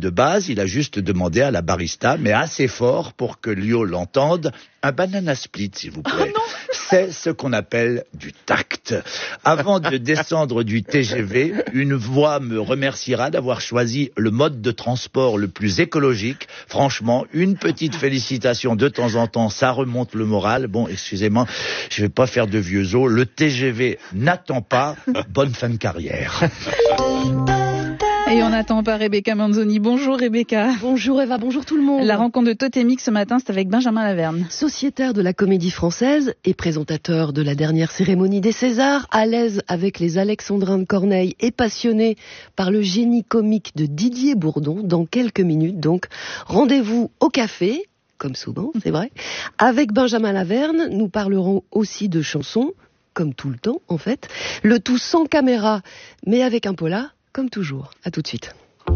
de base, il a juste demandé à la barista, mais assez fort pour que Lio l'entende, un banana split, s'il vous plaît. Oh non. C'est ce qu'on appelle du tact. Avant de descendre du TGV, une voix me remerciera d'avoir choisi le mode de transport le plus écologique. Franchement, une petite félicitation de temps en temps, ça remonte le moral. Bon, excusez-moi, je vais pas faire de vieux os. Le TGV n'attend pas. Bonne fin de carrière. Et on n'attend pas Rebecca Manzoni. Bonjour Rebecca. Bonjour Eva, bonjour tout le monde. La rencontre de Totémique ce matin, c'est avec Benjamin Laverne. Sociétaire de la Comédie Française et présentateur de la dernière cérémonie des Césars, à l'aise avec les Alexandrins de Corneille et passionné par le génie comique de Didier Bourdon, dans quelques minutes donc, rendez-vous au café, comme souvent, c'est vrai. Avec Benjamin Laverne, nous parlerons aussi de chansons, comme tout le temps en fait, le tout sans caméra, mais avec un polar, comme toujours. À tout de suite.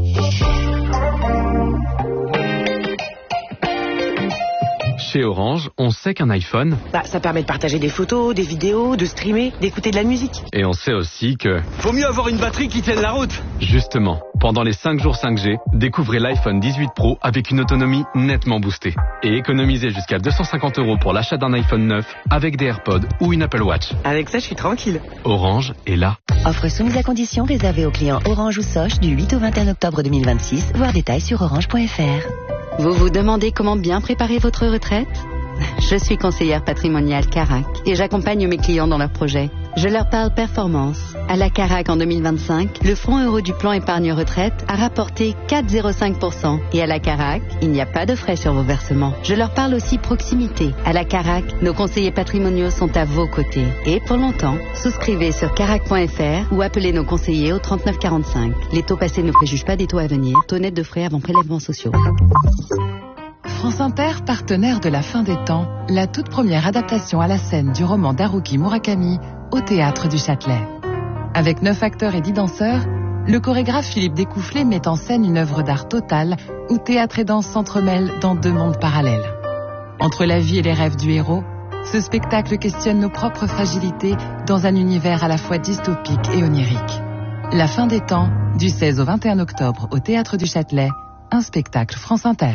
Chez Orange, on sait qu'un iPhone... ça permet de partager des photos, des vidéos, de streamer, d'écouter de la musique. Et on sait aussi que... Faut mieux avoir une batterie qui tienne la route. Justement, pendant les 5 jours 5G, découvrez l'iPhone 18 Pro avec une autonomie nettement boostée. Et économisez jusqu'à 250 € pour l'achat d'un iPhone 9 avec des AirPods ou une Apple Watch. Avec ça, je suis tranquille. Orange est là. Offre soumise à condition réservée aux clients Orange ou Soch du 8 au 21 octobre 2026. Voir détails sur orange.fr. Vous vous demandez comment bien préparer votre retraite ? Je suis conseillère patrimoniale Carac et j'accompagne mes clients dans leurs projets. Je leur parle performance. À la Carac en 2025, le fonds euro du plan épargne retraite a rapporté 4,05%. Et à la Carac, il n'y a pas de frais sur vos versements. Je leur parle aussi proximité. À la Carac, nos conseillers patrimoniaux sont à vos côtés. Et pour longtemps, souscrivez sur carac.fr ou appelez nos conseillers au 3945. Les taux passés ne préjugent pas des taux à venir. Taux net de frais avant prélèvements sociaux. France Inter, partenaire de La Fin des Temps, la toute première adaptation à la scène du roman d'Haruki Murakami au Théâtre du Châtelet. Avec 9 acteurs et 10 danseurs, le chorégraphe Philippe Découfflé met en scène une œuvre d'art totale où théâtre et danse s'entremêlent dans 2 mondes parallèles. Entre la vie et les rêves du héros, ce spectacle questionne nos propres fragilités dans un univers à la fois dystopique et onirique. La Fin des Temps, du 16 au 21 octobre au Théâtre du Châtelet, un spectacle France Inter.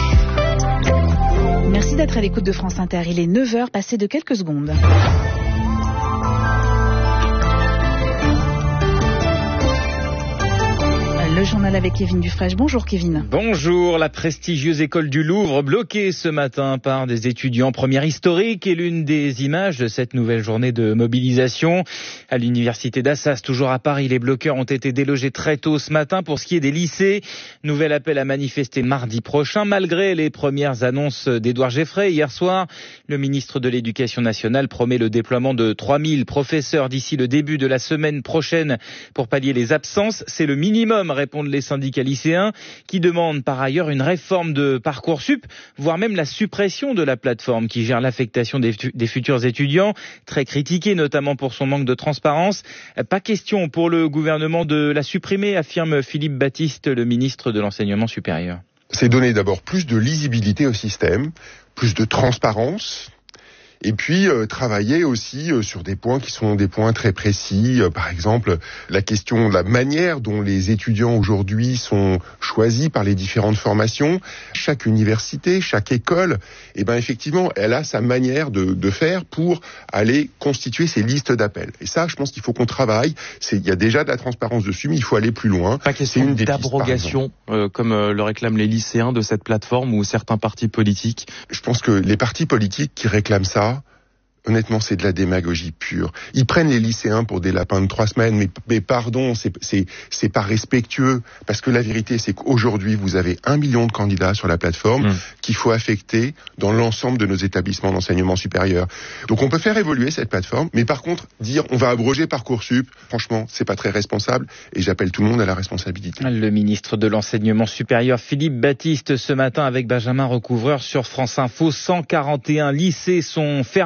Merci d'être à l'écoute de France Inter. Il est 9h passé de quelques secondes. Le journal avec Kevin Dufresne. Bonjour Kevin. Bonjour. La prestigieuse école du Louvre bloquée ce matin par des étudiants première historique est l'une des images de cette nouvelle journée de mobilisation. À l'université d'Assas, toujours à Paris, les bloqueurs ont été délogés très tôt ce matin. Pour ce qui est des lycées, nouvel appel à manifester mardi prochain. Malgré les premières annonces d'Édouard Geffray hier soir, le ministre de l'Éducation nationale promet le déploiement de 3000 professeurs d'ici le début de la semaine prochaine pour pallier les absences. C'est le minimum, répondent les syndicats lycéens, qui demandent par ailleurs une réforme de Parcoursup, voire même la suppression de la plateforme qui gère l'affectation des futurs étudiants, très critiquée notamment pour son manque de transparence. Pas question pour le gouvernement de la supprimer, affirme Philippe Baptiste, le ministre de l'Enseignement supérieur. C'est donner d'abord plus de lisibilité au système, plus de transparence, et puis travailler aussi sur des points qui sont des points très précis. Par exemple, la question de la manière dont les étudiants aujourd'hui sont choisis par les différentes formations. Chaque université, chaque école, effectivement, elle a sa manière de faire pour aller constituer ses listes d'appels. Et ça, je pense qu'il faut qu'on travaille. Il y a déjà de la transparence dessus, mais il faut aller plus loin. Pas question d'abrogation, comme le réclament les lycéens de cette plateforme ou certains partis politiques. Je pense que les partis politiques qui réclament ça, honnêtement, c'est de la démagogie pure. Ils prennent les lycéens pour des lapins de 3 semaines, mais pardon, c'est pas respectueux. Parce que la vérité, c'est qu'aujourd'hui, vous avez 1 million de candidats sur la plateforme qu'il faut affecter dans l'ensemble de nos établissements d'enseignement supérieur. Donc on peut faire évoluer cette plateforme, mais par contre, dire on va abroger Parcoursup, franchement, c'est pas très responsable, et j'appelle tout le monde à la responsabilité. Le ministre de l'Enseignement supérieur, Philippe Baptiste, ce matin avec Benjamin Recouvreur sur France Info. 141 lycées sont fermés ce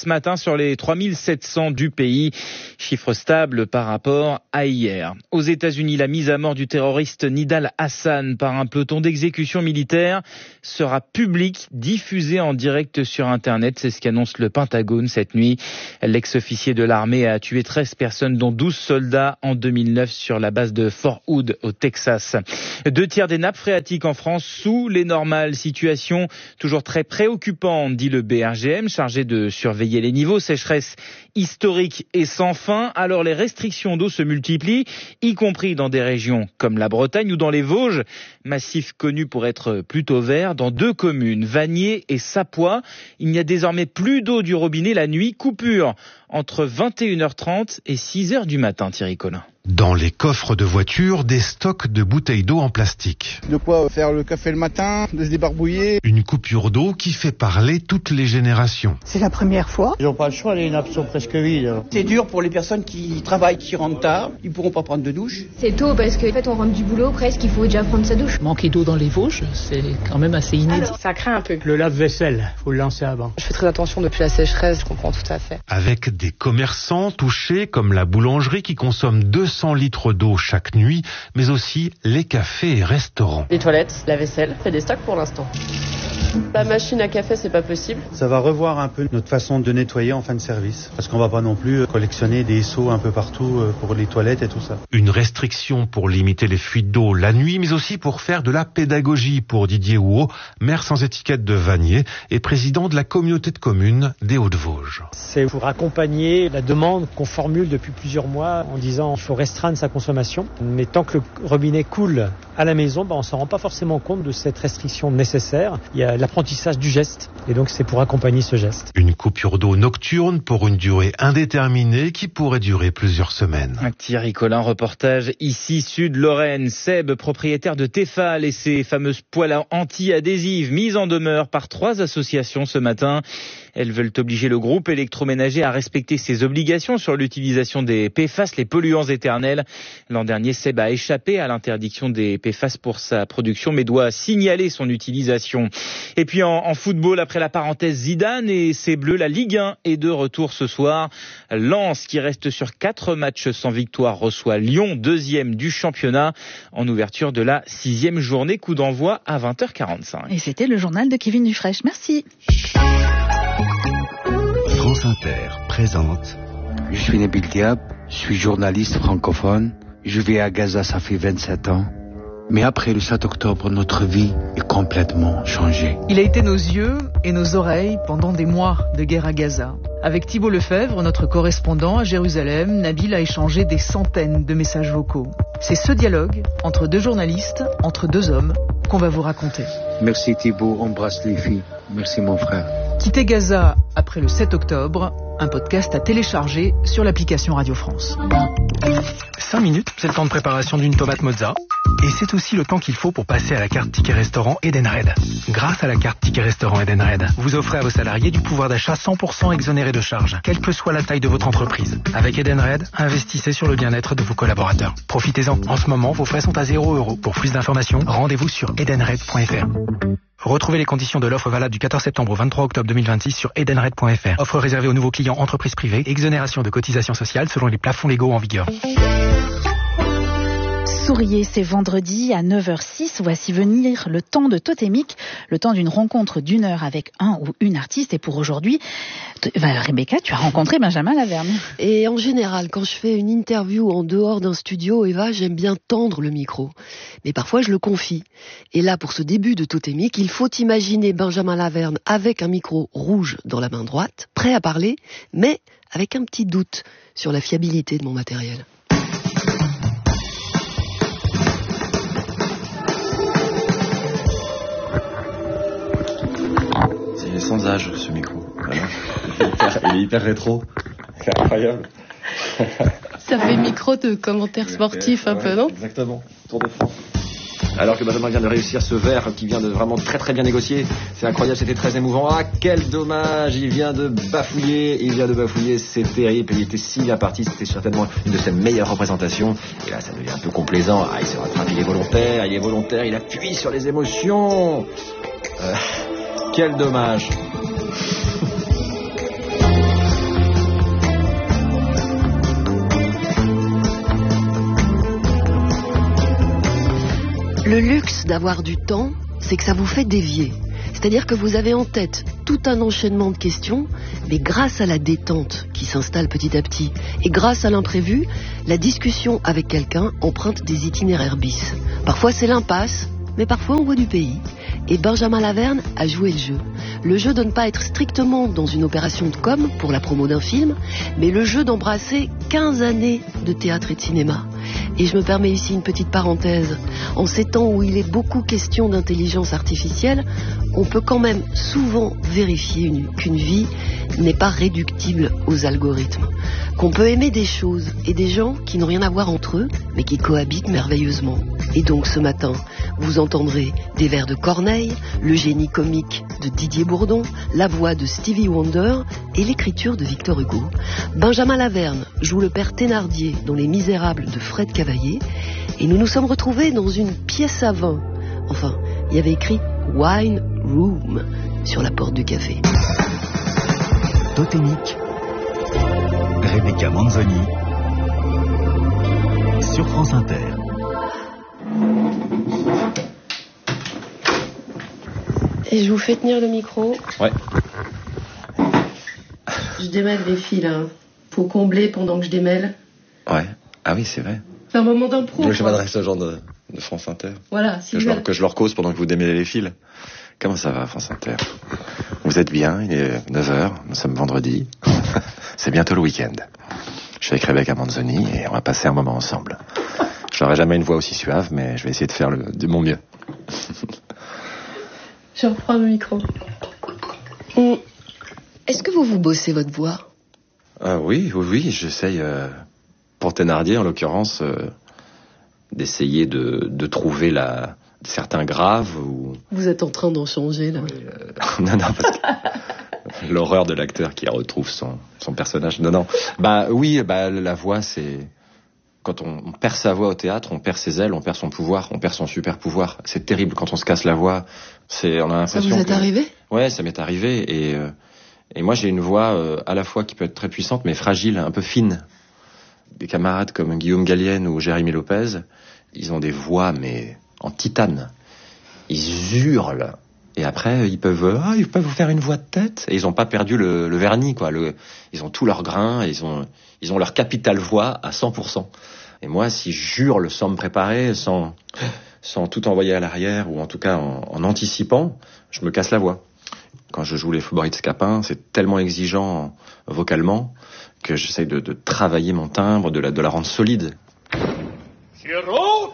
matin sur les 3700 du pays. Chiffre stable par rapport à hier. Aux États-Unis, la mise à mort du terroriste Nidal Hassan par un peloton d'exécution militaire sera publique, diffusée en direct sur Internet. C'est ce qu'annonce le Pentagone cette nuit. L'ex-officier de l'armée a tué 13 personnes, dont 12 soldats en 2009 sur la base de Fort Hood au Texas. 2/3 des nappes phréatiques en France sous les normales. Situation toujours très préoccupante, dit le BRGM, chargé de surveiller les niveaux. Sécheresse historique et sans fin. Alors les restrictions d'eau se multiplient, y compris dans des régions comme la Bretagne ou dans les Vosges, massif connu pour être plutôt vert. Dans 2 communes, Vanier et Sapois, il n'y a désormais plus d'eau du robinet la nuit. Coupure entre 21h30 et 6h du matin, Thierry Collin. Dans les coffres de voitures, des stocks de bouteilles d'eau en plastique. De quoi faire le café le matin, de se débarbouiller. Une coupure d'eau qui fait parler toutes les générations. C'est la première fois. Ils n'ont pas le choix, les nappes sont presque vides. C'est dur pour les personnes qui travaillent, qui rentrent tard. Ils ne pourront pas prendre de douche. C'est tôt parce qu'en fait on rentre du boulot, presque il faut déjà prendre sa douche. Manquer d'eau dans les Vosges, c'est quand même assez inédit. Alors, ça craint un peu. Le lave-vaisselle, faut le lancer avant. Je fais très attention depuis la sécheresse, je comprends tout à fait. Avec des commerçants touchés comme la boulangerie qui consomme 200 litres d'eau chaque nuit, mais aussi les cafés et restaurants. Les toilettes, la vaisselle, fait des stocks pour l'instant. La machine à café, c'est pas possible. Ça va revoir un peu notre façon de nettoyer en fin de service. Parce qu'on va pas non plus collectionner des seaux un peu partout pour les toilettes et tout ça. Une restriction pour limiter les fuites d'eau la nuit, mais aussi pour faire de la pédagogie pour Didier Houot, maire sans étiquette de Vanier et président de la communauté de communes des Hauts-de-Vosges. C'est pour accompagner la demande qu'on formule depuis plusieurs mois en disant qu'il faut restreindre sa consommation. Mais tant que le robinet coule à la maison, on ne se rend pas forcément compte de cette restriction nécessaire. Il y a l'apprentissage du geste et donc c'est pour accompagner ce geste. Une coupure d'eau nocturne pour une durée indéterminée qui pourrait durer plusieurs semaines. Thierry Collin, reportage ici Sud-Lorraine. Seb, propriétaire de Tefal et ses fameuses poêles anti-adhésives mises en demeure par 3 associations ce matin. Elles veulent obliger le groupe électroménager à respecter ses obligations sur l'utilisation des PFAS, les polluants éternels. L'an dernier, Seb a échappé à l'interdiction des PFAS pour sa production, mais doit signaler son utilisation. Et puis en football, après la parenthèse Zidane et ses Bleus, la Ligue 1 est de retour ce soir. Lens, qui reste sur 4 matchs sans victoire, reçoit Lyon, 2e du championnat, en ouverture de la 6e journée. Coup d'envoi à 20h45. Et c'était le journal de Kevin Dufresne. Merci. France Inter présente. Je suis Nabil Diab, je suis journaliste francophone. Je vis à Gaza, ça fait 27 ans. Mais après le 7 octobre, notre vie est complètement changée. Il a été nos yeux et nos oreilles pendant des mois de guerre à Gaza. Avec Thibault Lefebvre, notre correspondant à Jérusalem, Nabil a échangé des centaines de messages vocaux. C'est ce dialogue entre 2 journalistes, entre 2 hommes, qu'on va vous raconter. Merci Thibault, embrasse les filles. Merci mon frère. Quitter Gaza après le 7 octobre, un podcast à télécharger sur l'application Radio France. 5 minutes, c'est le temps de préparation d'une tomate mozza. Et c'est aussi le temps qu'il faut pour passer à la carte Ticket Restaurant Edenred. Grâce à la carte Ticket Restaurant Edenred, vous offrez à vos salariés du pouvoir d'achat 100% exonéré de charges, quelle que soit la taille de votre entreprise. Avec Edenred, investissez sur le bien-être de vos collaborateurs. Profitez-en. En ce moment, vos frais sont à 0 €. Pour plus d'informations, rendez-vous sur edenred.fr. Retrouvez les conditions de l'offre valable du 14 septembre au 23 octobre 2026 sur edenred.fr. Offre réservée aux nouveaux clients entreprises privées. Exonération de cotisations sociales selon les plafonds légaux en vigueur. Souriez, c'est vendredi à 9h06. Voici venir le temps de Totémique, le temps d'une rencontre d'1 heure avec un ou une artiste. Et pour aujourd'hui, Rebecca, tu as rencontré Benjamin Laverne. Et en général, quand je fais une interview en dehors d'un studio, Eva, j'aime bien tendre le micro. Mais parfois, je le confie. Et là, pour ce début de Totémique, il faut imaginer Benjamin Laverne avec un micro rouge dans la main droite, prêt à parler, mais avec un petit doute sur la fiabilité de mon matériel. Sans âge, ce micro. Voilà. Il est hyper rétro. C'est incroyable. Ça fait micro de commentaires sportifs un peu, non? Exactement. Tour de France. Alors que Benjamin vient de réussir ce verre qui vient de vraiment très très bien négocier. C'est incroyable, c'était très émouvant. Ah, quel dommage, il vient de bafouiller, c'est terrible. Il était si bien parti, c'était certainement une de ses meilleures représentations. Et là, ça devient un peu complaisant. Ah, il se rattrape, il est volontaire, il appuie sur les émotions. Quel dommage. Le luxe d'avoir du temps, c'est que ça vous fait dévier. C'est-à-dire que vous avez en tête tout un enchaînement de questions, mais grâce à la détente qui s'installe petit à petit, et grâce à l'imprévu, la discussion avec quelqu'un emprunte des itinéraires bis. Parfois c'est l'impasse, mais parfois on voit du pays. Et Benjamin Laverne a joué le jeu. Le jeu de ne pas être strictement dans une opération de com pour la promo d'un film, mais le jeu d'embrasser 15 années de théâtre et de cinéma. Et je me permets ici une petite parenthèse. En ces temps où il est beaucoup question d'intelligence artificielle, on peut quand même souvent vérifier qu'une vie n'est pas réductible aux algorithmes. Qu'on peut aimer des choses et des gens qui n'ont rien à voir entre eux, mais qui cohabitent merveilleusement. Et donc ce matin, vous entendrez des vers de Corneille, le génie comique de Didier Bourdon, la voix de Stevie Wonder et l'écriture de Victor Hugo. Benjamin Laverne joue le père Thénardier dans Les Misérables de Fred Cavaillé. Et nous nous sommes retrouvés dans une pièce à vin. Enfin, il y avait écrit Wine Room sur la porte du café. Totémique, Rebecca Manzoni, sur France Inter. Et je vous fais tenir le micro. Ouais. Je démêle les fils, là. Faut combler pendant que je démêle. Ouais. Ah oui, c'est vrai. C'est un moment d'impro. Donc je m'adresse aux gens de France Inter. Voilà. Si que je leur cause pendant que vous démêlez les fils. Comment ça va, France Inter? Vous êtes bien, il est 9h, nous sommes vendredi. C'est bientôt le week-end. Je suis avec Rebecca Manzoni et on va passer un moment ensemble. Je n'aurai jamais une voix aussi suave, mais je vais essayer de faire de mon mieux. Je reprends le micro. Est-ce que vous bossez votre voix? Oui, j'essaye, pour Thénardier en l'occurrence, d'essayer de trouver certains graves ou... Vous êtes en train d'en changer, là. Oui, non, parce que l'horreur de l'acteur qui retrouve son personnage. Non. La voix, c'est... Quand on perd sa voix au théâtre, on perd ses ailes, on perd son pouvoir, on perd son super pouvoir. C'est terrible quand on se casse la voix. On a l'impression. Ça vous est arrivé? Ouais, ça m'est arrivé. Et moi, j'ai une voix à la fois qui peut être très puissante, mais fragile, un peu fine. Des camarades comme Guillaume Gallienne ou Jérémy Lopez, ils ont des voix, mais en titane. Ils hurlent. Et après, ils peuvent vous faire une voix de tête. Et ils n'ont pas perdu le vernis, quoi. Ils ont tout leur grain, ils ont leur capital voix à 100%. Et moi, si j'hurle sans me préparer, sans tout envoyer à l'arrière, ou en tout cas en anticipant, je me casse la voix. Quand je joue les Faubourgs de Scapin, c'est tellement exigeant vocalement que j'essaye de travailler mon timbre, de la rendre solide. Géraud!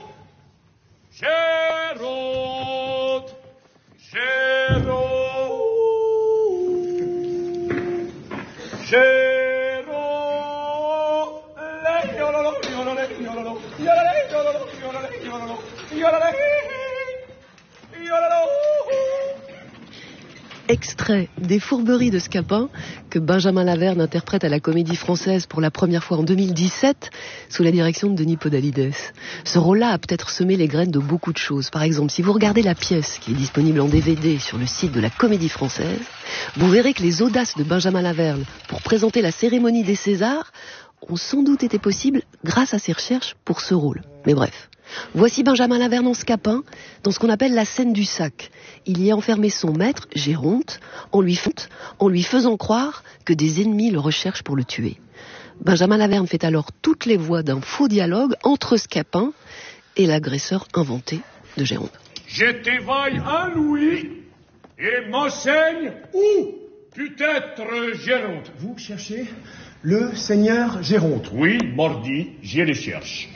Extrait des Fourberies de Scapin que Benjamin Laverne interprète à la Comédie Française pour la première fois en 2017 sous la direction de Denis Podalides. Ce rôle-là a peut-être semé les graines de beaucoup de choses. Par exemple, si vous regardez la pièce qui est disponible en DVD sur le site de la Comédie Française, vous verrez que les audaces de Benjamin Laverne pour présenter la cérémonie des Césars ont sans doute été possibles grâce à ses recherches pour ce rôle. Mais bref. Voici Benjamin Laverne en Scapin, dans ce qu'on appelle la scène du sac. Il y a enfermé son maître, Géronte, en lui faisant croire que des ennemis le recherchent pour le tuer. Benjamin Laverne fait alors toutes les voix d'un faux dialogue entre Scapin et l'agresseur inventé de Géronte. Je t'éveille un louis et m'enseigne où peut-être Géronte. Vous cherchez le seigneur Géronte? Oui, mordi, je le cherche.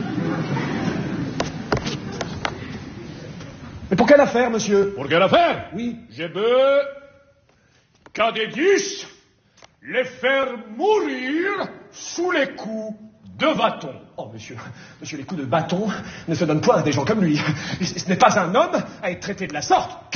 Mais pour quelle affaire, monsieur? Pour quelle affaire? Oui. Je veux qu'à des 10, les faire mourir sous les coups de bâton. Oh, monsieur, les coups de bâton ne se donnent point à des gens comme lui. Ce n'est pas un homme à être traité de la sorte. Qui?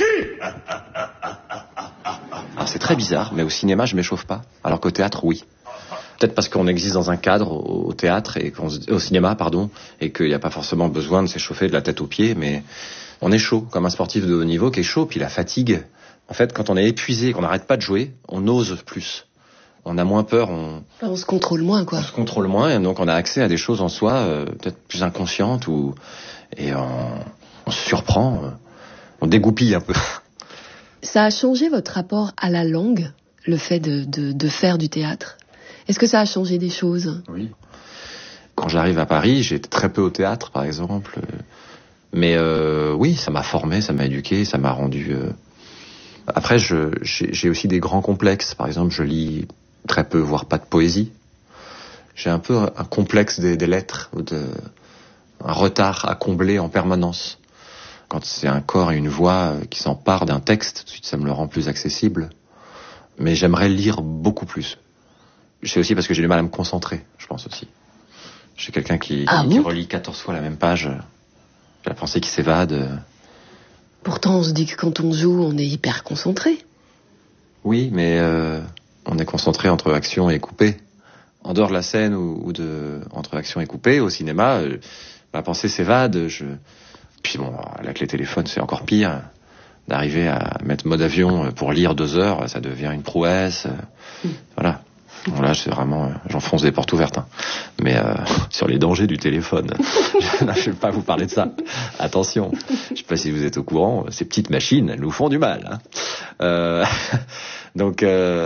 Alors c'est très bizarre, mais au cinéma, je m'échauffe pas. Alors qu'au théâtre, oui. Peut-être parce qu'on existe dans un cadre au théâtre au cinéma, et qu'il n'y a pas forcément besoin de s'échauffer de la tête aux pieds, mais on est chaud, comme un sportif de haut niveau qui est chaud, puis la fatigue. En fait, quand on est épuisé, qu'on n'arrête pas de jouer, on ose plus. On a moins peur, on se contrôle moins, quoi. On se contrôle moins, et donc on a accès à des choses en soi, peut-être plus inconscientes, on se surprend, on dégoupille un peu. Ça a changé votre rapport à la langue, le fait de faire du théâtre? Est-ce que ça a changé des choses? Oui. Quand j'arrive à Paris, j'étais très peu au théâtre, par exemple. Mais oui, ça m'a formé, ça m'a éduqué, ça m'a rendu... Après, j'ai aussi des grands complexes. Par exemple, je lis très peu, voire pas de poésie. J'ai un peu un complexe des lettres, un retard à combler en permanence. Quand c'est un corps et une voix qui s'emparent d'un texte, tout de suite ça me le rend plus accessible. Mais j'aimerais lire beaucoup plus. C'est aussi parce que j'ai du mal à me concentrer, je pense aussi. Je suis quelqu'un qui relit 14 fois la même page. J'ai la pensée qui s'évade. Pourtant, on se dit que quand on joue, on est hyper concentré. Oui, mais on est concentré entre action et coupé. En dehors de la scène entre action et coupé, au cinéma, ma pensée s'évade. Puis bon, avec les téléphones, c'est encore pire. D'arriver à mettre mode avion pour lire 2 heures, ça devient une prouesse. Voilà. Bon, là, c'est vraiment... j'enfonce des portes ouvertes. Hein. Mais sur les dangers du téléphone, je ne vais pas vous parler de ça. Attention. Je ne sais pas si vous êtes au courant, ces petites machines, elles nous font du mal. Hein. Donc,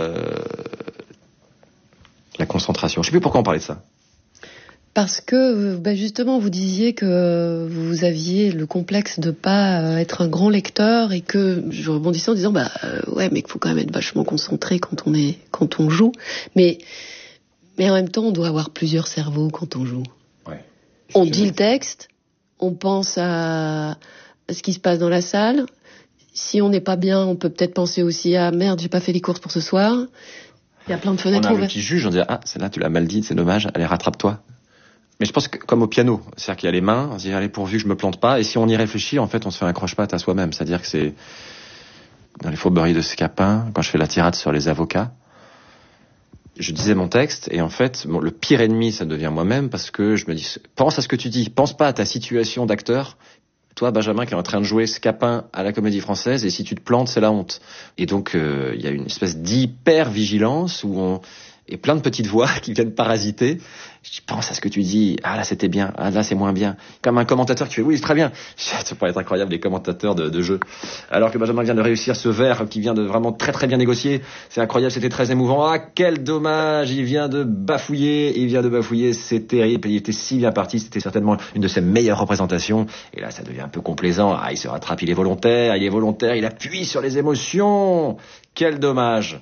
la concentration. Je ne sais plus pourquoi on parlait de ça. Parce que, justement, vous disiez que vous aviez le complexe de pas être un grand lecteur et que, je rebondissais en disant, ouais, mais qu'il faut quand même être vachement concentré quand on joue. Mais en même temps, on doit avoir plusieurs cerveaux quand on joue. Ouais. On dit le texte, on pense à ce qui se passe dans la salle. Si on n'est pas bien, on peut peut-être penser aussi à merde, j'ai pas fait les courses pour ce soir. Il y a plein de fenêtres ouvertes. On a le petit juge, on dit, celle-là, tu l'as mal dit, c'est dommage, allez, rattrape-toi. Mais je pense que comme au piano, c'est-à-dire qu'il y a les mains, on se dit allez pourvu que je me plante pas, et si on y réfléchit, en fait, on se fait un croche-patte à soi-même. C'est-à-dire que c'est dans les fourberies de Scapin, quand je fais la tirade sur les avocats, je disais mon texte, et en fait, le pire ennemi, ça devient moi-même, parce que je me dis, pense à ce que tu dis, pense pas à ta situation d'acteur. Toi, Benjamin, qui est en train de jouer Scapin à la Comédie Française, et si tu te plantes, c'est la honte. Et donc, il y a une espèce d'hyper-vigilance où et plein de petites voix qui viennent parasiter. Je pense à ce que tu dis. Ah là c'était bien. Ah là c'est moins bien. Comme un commentateur qui fait oui c'est très bien. Ça pourrait être incroyable les commentateurs de jeu. Alors que Benjamin vient de réussir ce vers qui vient de vraiment très très bien négocier. C'est incroyable, c'était très émouvant. Ah quel dommage, il vient de bafouiller. C'est terrible. Il était si bien parti. C'était certainement une de ses meilleures représentations. Et là ça devient un peu complaisant. Ah il se rattrape, il est volontaire. Il appuie sur les émotions. Quel dommage.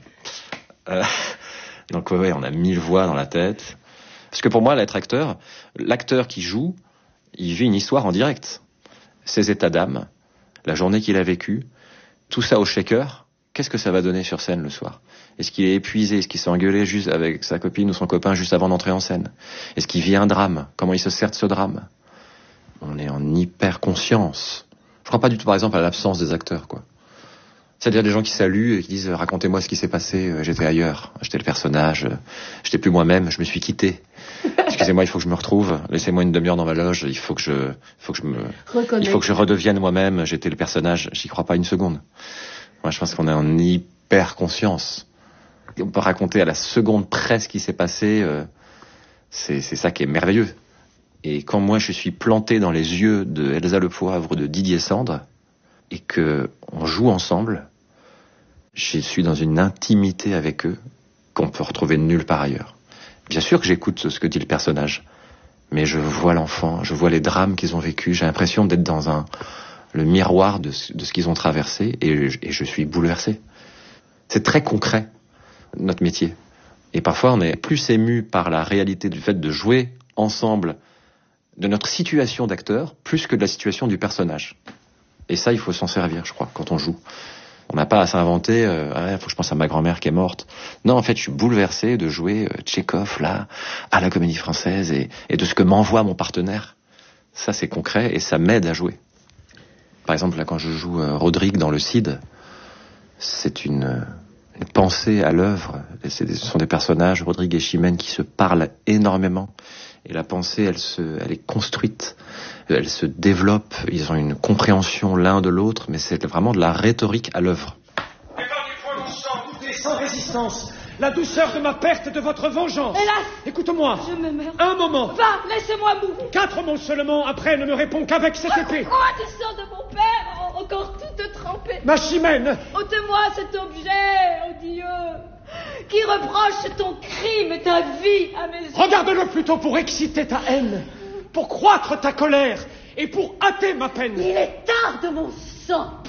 Donc ouais, on a 1000 voix dans la tête. Parce que pour moi, l'être acteur, l'acteur qui joue, il vit une histoire en direct. Ses états d'âme, la journée qu'il a vécue, tout ça au shaker, qu'est-ce que ça va donner sur scène le soir? Est-ce qu'il est épuisé? Est-ce qu'il s'est engueulé juste avec sa copine ou son copain juste avant d'entrer en scène? Est-ce qu'il vit un drame? Comment il se sert de ce drame? On est en hyper conscience. Je crois pas du tout, par exemple, à l'absence des acteurs, quoi. C'est-à-dire des gens qui saluent et qui disent « Racontez-moi ce qui s'est passé, j'étais ailleurs, j'étais le personnage, j'étais plus moi-même, je me suis quitté. Excusez-moi, il faut que je me retrouve, laissez-moi une demi-heure dans ma loge, il faut que je redevienne moi-même, j'étais le personnage. » J'y crois pas une seconde. Moi, je pense qu'on est en hyper conscience. On peut raconter à la seconde près ce qui s'est passé, c'est ça qui est merveilleux. Et quand moi je suis planté dans les yeux de Elsa Le Poivre, de Didier Sandre, et que on joue ensemble, je suis dans une intimité avec eux qu'on peut retrouver nulle part ailleurs. Bien sûr que j'écoute ce que dit le personnage, mais je vois l'enfant, je vois les drames qu'ils ont vécus, j'ai l'impression d'être dans le miroir de ce qu'ils ont traversé, et je suis bouleversé. C'est très concret, notre métier. Et parfois on est plus ému par la réalité du fait de jouer ensemble de notre situation d'acteur, plus que de la situation du personnage. Et ça, il faut s'en servir, je crois, quand on joue. On n'a pas à s'inventer, faut que je pense à ma grand-mère qui est morte. Non, en fait, je suis bouleversé de jouer Tchekhov, là, à la Comédie Française, et de ce que m'envoie mon partenaire. Ça, c'est concret, et ça m'aide à jouer. Par exemple, là, quand je joue Rodrigue dans Le Cid, c'est une pensée à l'œuvre. Ce sont des personnages, Rodrigue et Chimène, qui se parlent énormément. Et la pensée, elle est construite, elle se développe, ils ont une compréhension l'un de l'autre, mais c'est vraiment de la rhétorique à l'œuvre. Et quand il prononce sans douter, sans résistance, la douceur de ma perte et de votre vengeance. Hélas! Écoute-moi. Je me meurs. Un moment. Va, laissez-moi mourir. 4 mots seulement, après ne me réponds qu'avec cette épée. Pourquoi du sang de mon père, encore toute trempée? Ma chimène. Ôte-moi cet objet, oh Dieu, qui reproche ton crime et ta vie à mes yeux. Regarde-le plutôt pour exciter ta haine, pour croître ta colère et pour hâter ma peine. Il est tard de mon sang.